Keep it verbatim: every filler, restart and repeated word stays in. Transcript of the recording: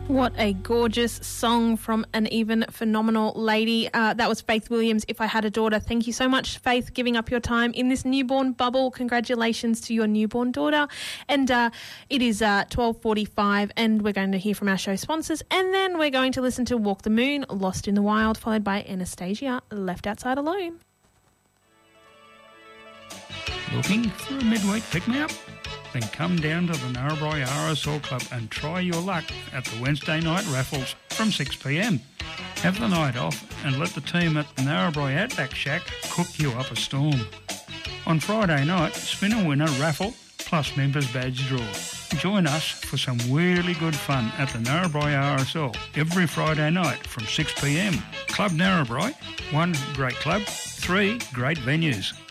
What a gorgeous song from an even phenomenal lady. Uh, that was Faith Williams, If I Had a Daughter. Thank you so much, Faith, giving up your time in this newborn bubble. Congratulations to your newborn daughter. And uh, it is uh, twelve forty-five and we're going to hear from our show sponsors, and then we're going to listen to Walk the Moon, Lost in the Wild, followed by Anastasia, Left Outside Alone. Looking for a midweek pick-me-up? Then come down to the Narrabri R S L Club and try your luck at the Wednesday night raffles from six p m. Have the night off and let the team at the Narrabri Outback Shack cook you up a storm. On Friday night, spin a winner raffle plus members badge draw. Join us for some really good fun at the Narrabri R S L every Friday night from six p m. Club Narrabri, one great club, three great venues.